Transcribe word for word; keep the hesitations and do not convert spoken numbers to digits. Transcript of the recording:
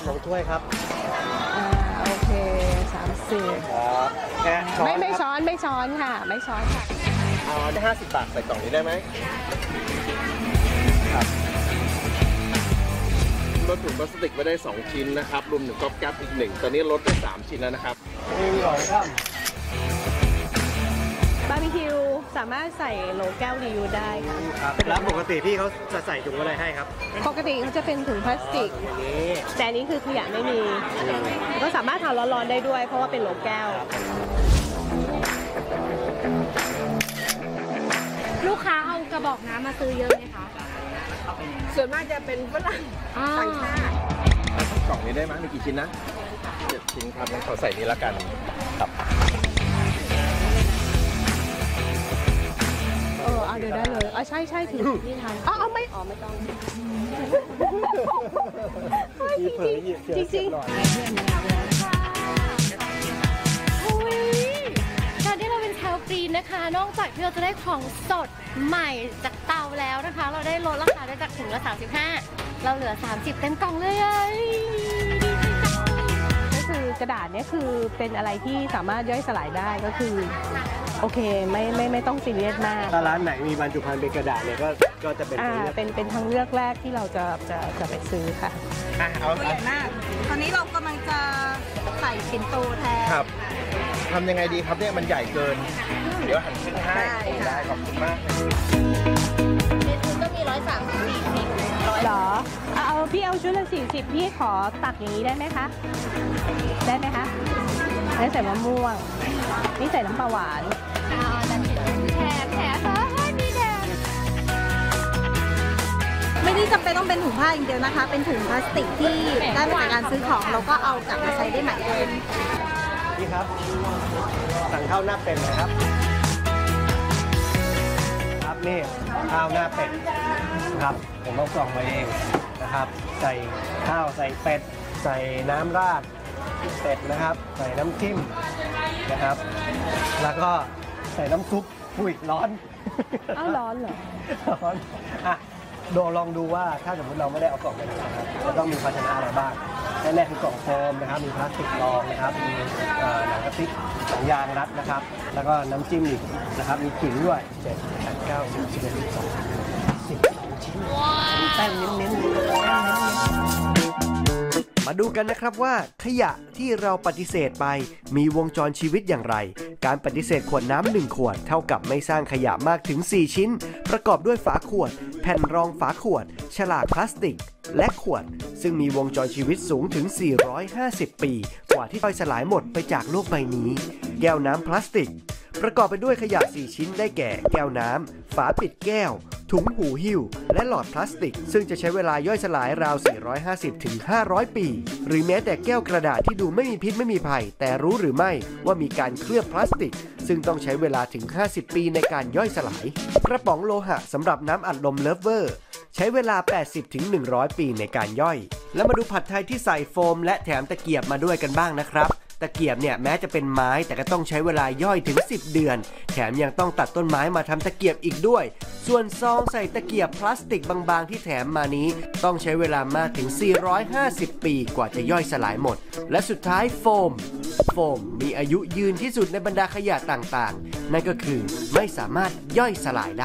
สองถ้วยครับอ่าโอเคสามสิบครับแค่ช้อนไม่ไม่ช้อนไม่ช้อนค่ะไม่ช้อนค่ะเอาได้ห้าสิบบาทใส่กล่องนี้ได้ไหมครับลดถุงพลาสติกไปได้สองชิ้นนะครับรวมถึงก๊อบแก๊ปอีกหนึ่งตอนนี้ลดได้สามชิ้นแล้วนะครับอร่อยครับบาร์บีคิวสามารถใส่โหลแก้วรีวิวได้ค่ะครับแล้วปกติพี่เขาจะใส่ถุงอะไรให้ครับปกติเขาจะเป็นถุงพลาสติกแต่อันนี้คือขยะไม่มีก็สามารถทานร้อนๆได้ด้วยเพราะว่าเป็นโหลแก้วลูกค้าเอากระบอกน้ำมาซื้อเยอะไหมคะส่วนมากจะเป็นฝรั่งต่างชาติกล่องนี้ได้ไหมมีกี่ชิ้นนะเจ็ดชิ้นครับงั้นขอใส่นี้ละกันครับเออเอาเดี๋ยวได้เลยอ๋อใช่ใช่ถือที่ทานอ๋อเอาไม่อ๋อไม่ต้องจริงจริงการที่เราเป็นชาวกรีนนะคะนอกจากที่เราจะได้ของสดใหม่จากเตาแล้วนะคะเราได้ลดราคาได้จากถุงละสามสิบห้าเราเหลือสามสิบเต็มกล่องเลยก็คือกระดาษเนี่ยคือเป็นอะไรที่สามารถย่อยสลายได้ก็คือโอเคไม่ไม่ไม่ต้องซีเรียสมากถ้าร้านไหนมีบรรจุภัณฑ์เป็นกระดาษเนี่ยก็ก็จะเป็นอ่าเป็นเป็นทางเลือกแรกที่เราจะจะจะไปซื้อค่ะอ่ะเอาตัวใหญ่มากตอนนี้เรากำลังจะใส่ปิ่นโตแทนครับทำยังไงดีครับเนี่ยมันใหญ่เกินเดี๋ยวหั่นครึ่งให้ได้ขอบคุณมากเมนูก็มีร้อยสามสิบสี่สิบหรอเอาพี่เอาชุดละสี่สิบพี่ขอตักอย่างนี้ได้ไหมคะได้ไหมคะแล้วใส่มะม่วงนี่ใส่น้ำปลาหวานอ่าแต่แถมแถมเฮ้ยมีแถมไม่ได้จำเป็นต้องเป็นถุงผ้าอย่างเดียวนะคะเป็นถุงพลาสติกที่ได้มาจากการซื้อของเราก็เอากลับมาใช้ได้ใหม่เลยนี่ครับสั่งข้าวหน้าเป็ดนะครับครับนี่ข้าวหน้าเป็ดครับผมเอากล่องมาเองนะครับใส่ข้าวใส่เป็ดใส่น้ำราดเป็ดนะครับใส่น้ำจิ้มนะครับแล้วก็ใส่น้ำซุปอุ้ยร้อนอ้าวร้อนเหรอร้อนอ่ะโดลองดูว่าถ้าสมมติเราไม่ได้เอากล่องไปเลยนะครับจะต้องมีภาชนะอะไรบ้างแน่ๆคือกล่องโฟมนะครับมีพลาสติกรองนะครับมีหนังกระติกหนังยางรัดนะครับแล้วก็น้ำจิ้มอีกนะครับมีขิงด้วยเจ็ดแปดเก้าสิบสิบเอ็ดสิบสองสิบชิ้นแป้งเน้นๆมาดูกันนะครับว่าขยะที่เราปฏิเสธไปมีวงจรชีวิตอย่างไรการปฏิเสธขวดน้ำหนึ่งขวดเท่ากับไม่สร้างขยะมากถึงสี่ชิ้นประกอบด้วยฝาขวดแผ่นรองฝาขวดฉลากพลาสติกและขวดซึ่งมีวงจรชีวิตสูงถึงสี่ร้อยห้าสิบปีกว่าที่ย่อยสลายหมดไปจากโลกใบนี้แก้วน้ำพลาสติกประกอบไปด้วยขยะสี่ชิ้นได้แก่แก้วน้ำฝาปิดแก้วถุงหูหิ้วและหลอดพลาสติกซึ่งจะใช้เวลาย่อยสลายราวสี่ร้อยห้าสิบถึงห้าร้อยปีหรือแม้แต่แก้วกระดาษที่ดูไม่มีพิษไม่มีภัยแต่รู้หรือไม่ว่ามีการเคลือบพลาสติกซึ่งต้องใช้เวลาถึงห้าสิบปีในการย่อยสลายกระป๋องโลหะสำหรับน้ำอัดลมเลิฟเวอร์ใช้เวลา แปดสิบถึงหนึ่งร้อย ปีในการย่อยแล้วมาดูผัดไทยที่ใส่โฟมและแถมตะเกียบมาด้วยกันบ้างนะครับตะเกียบเนี่ยแม้จะเป็นไม้แต่ก็ต้องใช้เวลาย่อยถึงสิบเดือนแถมยังต้องตัดต้นไม้มาทำตะเกียบอีกด้วยส่วนซองใส่ตะเกียบพลาสติกบางๆที่แถมมานี้ต้องใช้เวลามากถึงสี่ร้อยห้าสิบปีกว่าจะย่อยสลายหมดและสุดท้ายโฟมโฟมมีอายุยืนที่สุดในบรรดาขยะต่างๆนั่นก็คือไม่สามารถย่อยสลายได้